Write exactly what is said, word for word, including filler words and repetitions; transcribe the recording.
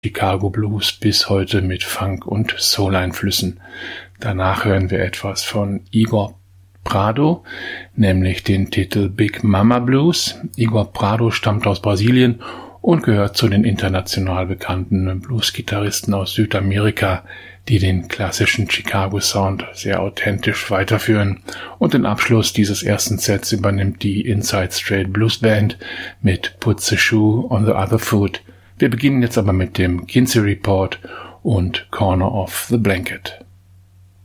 Chicago Blues bis heute mit Funk- und Soul-Einflüssen. Danach hören wir etwas von Igor Prado, nämlich den Titel Big Mama Blues. Igor Prado stammt aus Brasilien und gehört zu den international bekannten Blues-Gitarristen aus Südamerika, die den klassischen Chicago-Sound sehr authentisch weiterführen. Und den Abschluss dieses ersten Sets übernimmt die Inside Straight Blues Band mit Put the Shoe on the Other Foot. Wir beginnen jetzt aber mit dem Kinsey Report und Corner of the Blanket.